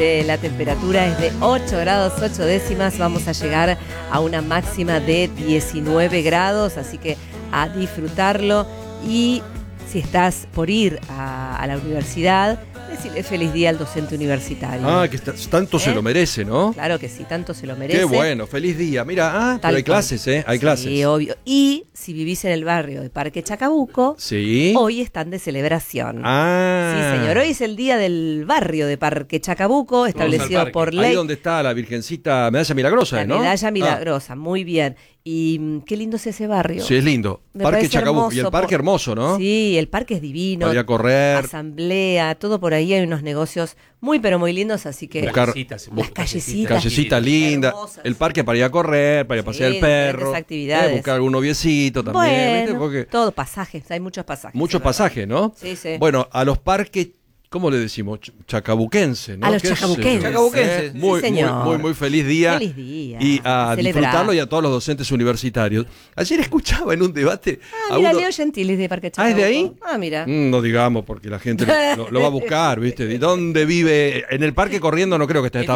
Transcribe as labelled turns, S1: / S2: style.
S1: La temperatura es de 8 grados 8 décimas, vamos a llegar a una máxima de 19 grados, así que a disfrutarlo. Y si estás por ir a la universidad, decirle feliz día al docente universitario.
S2: Ah, que tanto se lo merece, ¿no?
S1: Claro que sí, tanto se lo merece.
S2: Qué bueno, feliz día. Mira, pero hay clases, ¿eh? Hay clases.
S1: Sí, obvio. Y si vivís en el barrio de Parque Chacabuco,
S2: sí,
S1: hoy están de celebración.
S2: Ah.
S1: Sí, señor. Hoy es el día del barrio de Parque Chacabuco, establecido por ley.
S2: Ahí donde está la Virgencita Medalla Milagrosa, ¿no?
S1: La Medalla Milagrosa, muy bien. Y qué lindo es ese barrio.
S2: Sí, es lindo.
S1: Me
S2: Parque
S1: parece
S2: Chacabuco.
S1: hermoso,
S2: Y el parque hermoso, ¿no?
S1: Sí, el parque es divino.
S2: Podría correr.
S1: Asamblea, todo por ahí. Hay unos negocios muy, pero muy lindos, así que...
S2: Buscar
S1: las callecitas.
S2: Callecita linda.
S1: Hermosas.
S2: El parque para ir a correr, para ir a pasear el perro.
S1: Actividades.
S2: Buscar algún noviecito también.
S1: Bueno,
S2: ¿viste? Porque
S1: todo pasajes. Hay muchos pasajes.
S2: muchos pasajes, ¿no?
S1: Sí, sí.
S2: Bueno, a los parques... ¿Cómo le decimos? Chacabuquense, ¿no?
S1: A los chacabuquenses.
S3: Chacabuquenses.
S2: Muy,
S1: Sí, señor.
S2: muy feliz día.
S1: Feliz día.
S2: Y a
S1: Celebrar.
S2: disfrutarlo y a todos los docentes universitarios. Ayer escuchaba en un debate...
S1: Ah,
S2: a
S1: mira,
S2: uno...
S1: Leo Gentilis de Parque Chacabuco.
S2: ¿Ah, es de ahí?
S1: Ah, mira.
S2: No digamos, porque la gente lo va a buscar, ¿viste? ¿De dónde vive? En el parque corriendo no creo que esté en Estados